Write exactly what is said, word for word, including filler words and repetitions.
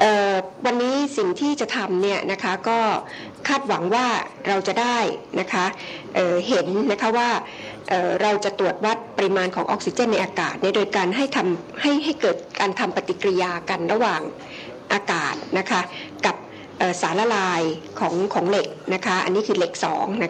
วันนี้สิ่งที่จะทำเนี่ยนะคะก็คาดหวังว่าเราจะได้นะคะเเห็นนะคะว่าเเราจะตรวจวัดปริมาณของออกซิเจนในอากาศโดยการให้ทำให้ให้เกิดการทำปฏิกิริยากันระหว่างอากาศนะคะกับสารละลายของของเหล็กนะคะอันนี้คือเหล็กสองนะคะ